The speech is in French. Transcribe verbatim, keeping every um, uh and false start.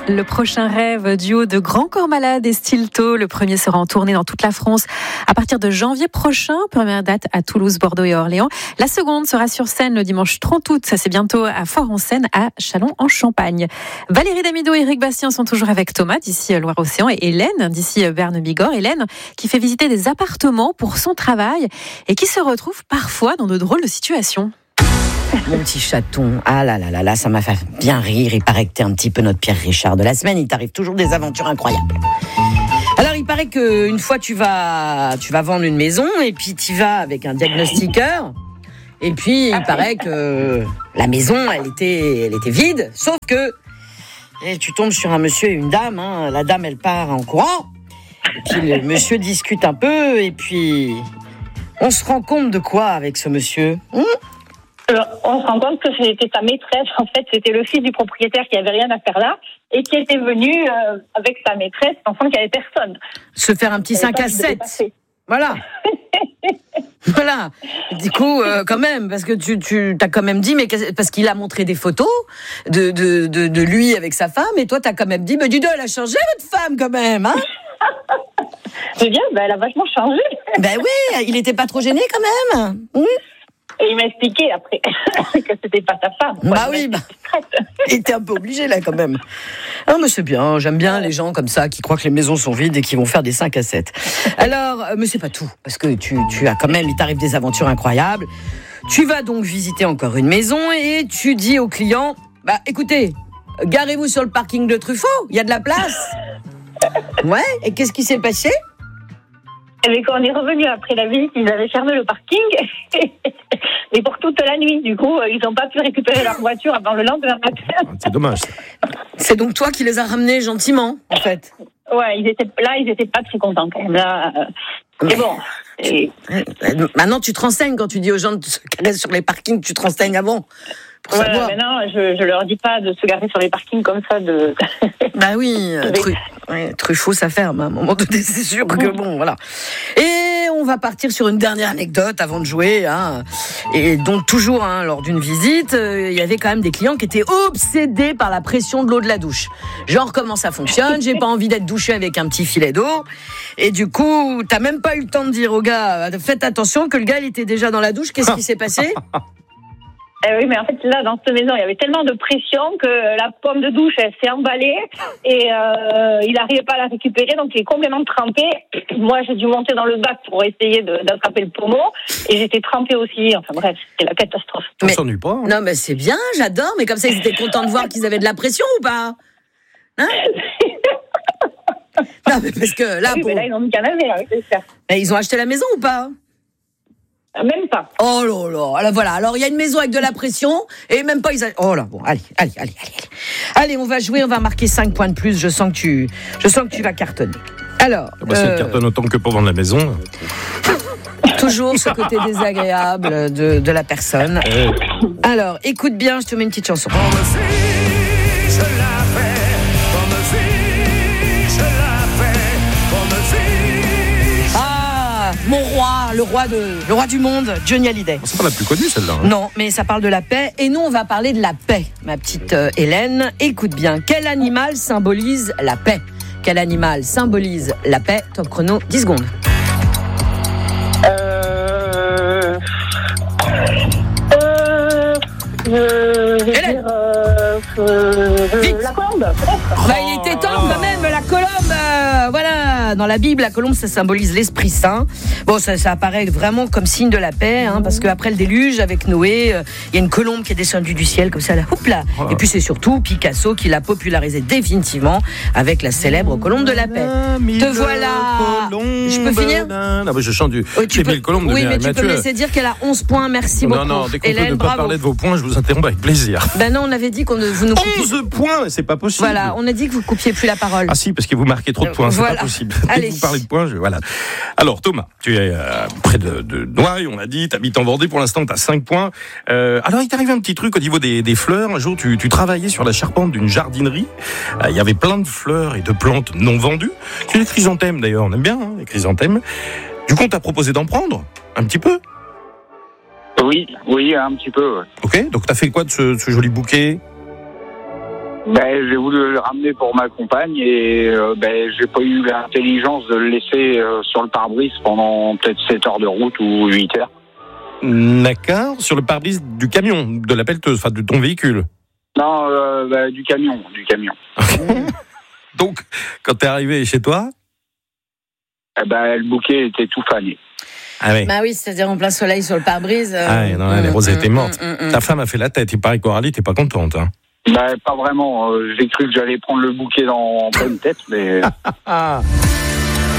Le prochain rêve, duo de Grand Corps Malade et Stilto. Le premier sera en tournée dans toute la France à partir de janvier prochain. Première date à Toulouse, Bordeaux et Orléans. La seconde sera sur scène le dimanche trente août. Ça c'est bientôt à Fort-en-Seine, à Châlons-en-Champagne. Valérie Damido et Eric Bastien sont toujours avec Thomas d'ici Loire-Océan et Hélène d'ici Berne-Bigorre. Hélène qui fait visiter des appartements pour son travail et qui se retrouve parfois dans de drôles de situations. Mon petit chaton, ah là là là là, ça m'a fait bien rire. Il paraît que t'es un petit peu notre Pierre Richard de la semaine. Il t'arrive toujours des aventures incroyables. Alors il paraît qu'une fois tu vas, tu vas vendre une maison et puis tu vas avec un diagnostiqueur. Et puis il paraît que la maison, elle était, elle était vide. Sauf que et tu tombes sur un monsieur et une dame. Hein. La dame, elle part en courant. Et puis le monsieur discute un peu. Et puis on se rend compte de quoi avec ce monsieur hum Alors, on se rend compte que c'était sa maîtresse. En fait, c'était le fils du propriétaire qui avait rien à faire là et qui était venu euh, avec sa maîtresse, pensant qu'il n'y avait personne. Se faire un petit cinq à sept. Voilà. Voilà. Du coup, euh, quand même, parce que tu, tu t'as quand même dit, mais parce qu'il a montré des photos de, de, de, de lui avec sa femme, et toi, t'as quand même dit, mais dis donc, elle a changé votre femme quand même, hein? C'est bien, ben, elle a vachement changé. Ben oui, il était pas trop gêné quand même. Mmh. Et il m'a expliqué après que c'était pas sa femme. Bah oui, bah, il était un peu obligé là quand même. Ah mais c'est bien, j'aime bien les gens comme ça qui croient que les maisons sont vides et qui vont faire des cinq à sept. Alors, mais c'est pas tout, parce que tu, tu as quand même, il t'arrive des aventures incroyables. Tu vas donc visiter encore une maison et tu dis au client, bah écoutez, garez-vous sur le parking de Truffaut, il y a de la place. Ouais, et qu'est-ce qui s'est passé ? Et quand on est revenu après la visite, ils avaient fermé le parking, mais pour toute la nuit. Du coup, ils n'ont pas pu récupérer leur voiture avant le lendemain matin. C'est dommage. C'est donc toi qui les as ramenés gentiment, en fait. Ouais, ils étaient là, ils étaient pas très contents quand même. Là, euh, mais bon. Et... Maintenant, tu te renseignes quand tu dis aux gens de se garer sur les parkings, tu te renseignes avant. Pour ouais, savoir. Mais non, je, je leur dis pas de se garer sur les parkings comme ça. De... Bah oui, tru... ouais, Truffaut, ça ferme. À un moment donné, c'est sûr que bon, voilà. Et on va partir sur une dernière anecdote avant de jouer. Hein. Et donc toujours, hein, lors d'une visite, il euh, y avait quand même des clients qui étaient obsédés par la pression de l'eau de la douche. Genre comment ça fonctionne, j'ai pas envie d'être douché avec un petit filet d'eau. Et du coup, t'as même pas eu le temps de dire au gars, faites attention que le gars il était déjà dans la douche. Qu'est-ce qui s'est passé ? Eh oui, mais en fait, là, dans cette maison, il y avait tellement de pression que la pomme de douche, elle s'est emballée et euh, il n'arrivait pas à la récupérer, donc il est complètement trempé. Moi, j'ai dû monter dans le bac pour essayer de, d'attraper le pommeau et j'étais trempée aussi. Enfin bref, c'était la catastrophe. On s'ennuie pas. Hein. Non, mais c'est bien, j'adore. Mais comme ça, ils étaient contents de voir qu'ils avaient de la pression ou pas ? Hein ? Non, mais parce que là, oui, pour... mais là, ils ont mis qu'un avis, là, c'est ça. Mais ils ont acheté la maison ou pas ? Même pas. Oh là là, alors voilà. Alors il y a une maison avec de la pression et même pas ils. A... Oh là, bon, allez, allez, allez, allez, allez. On va jouer, on va marquer cinq points de plus. Je sens que tu, je sens que tu vas cartonner. Alors. Ah bah, euh... si elle cartonne autant que pour vendre la maison. Toujours ce côté désagréable de, de la personne. Euh... Alors, écoute bien, je te mets une petite chanson. Mon roi, le roi de, le roi du monde, Johnny Hallyday. C'est pas la plus connue celle-là. Hein. Non, mais ça parle de la paix. Et nous, on va parler de la paix, ma petite euh, Hélène. Écoute bien, quel animal symbolise la paix ? Quel animal symbolise la paix ? Top chrono, dix secondes. Euh... Euh... euh... Hélène euh, euh, La colombe. Bah, il était temps quand même, la colombe. Euh, voilà, dans la Bible, la colombe, ça symbolise l'Esprit Saint. Bon, ça, ça apparaît vraiment comme signe de la paix, hein, parce qu'après le déluge, avec Noé, il euh, y a une colombe qui est descendue du ciel, comme ça, là, houp là. Et puis c'est surtout Picasso qui l'a popularisé définitivement avec la célèbre colombe de la paix. Te voilà. Je peux finir ? Non, mais je chante du. Oui, tu peux... le colombe de oui mais Mathieu. tu peux me laisser dire qu'elle a onze points. Merci non, beaucoup. Non, non, dès qu'on Hélène, peut ne pas bravo. parler de vos points, je vous interromps avec plaisir. Ben non, on avait dit qu'on ne, vous nous coupiez... onze points, c'est pas possible. Voilà, on a dit que vous coupiez plus la parole. Ah si, parce que vous marquez trop de points, voilà. C'est pas possible. Allez. Dès que vous parlez de points, je... voilà. Alors Thomas, tu es euh, près de, de Noailles, on a dit, tu habites en Vendée, pour l'instant tu as cinq points. Euh, alors il t'arrive un petit truc au niveau des, des fleurs. Un jour, tu, tu travaillais sur la charpente d'une jardinerie. Euh, il y avait plein de fleurs et de plantes non vendues. C'est des chrysanthèmes d'ailleurs, on aime bien hein, les chrysanthèmes. Du coup, on t'a proposé d'en prendre un petit peu. Oui, oui, un petit peu. Ouais. Ok, donc t'as fait quoi de ce, ce joli bouquet ? Ben, j'ai voulu le ramener pour ma compagne et euh, ben, j'ai pas eu l'intelligence de le laisser euh, sur le pare-brise pendant peut-être sept heures de route ou huit heures. D'accord. Sur le pare-brise du camion, de la pelleteuse, enfin de ton véhicule. Non, euh, ben, du camion, du camion. Donc, quand t'es arrivé chez toi, Eh ben, le bouquet était tout fané. ah ouais. Bah oui, c'est-à-dire en plein soleil sur le pare-brise. euh, Ah ouais, non, les hum, roses hum, étaient mortes. hum, hum, hum. Ta femme a fait la tête. Il paraît qu'Aurélie, t'es pas contente. Hein. Ben, pas vraiment. Euh, j'ai cru que j'allais prendre le bouquet dans en pleine tête, mais... Ah.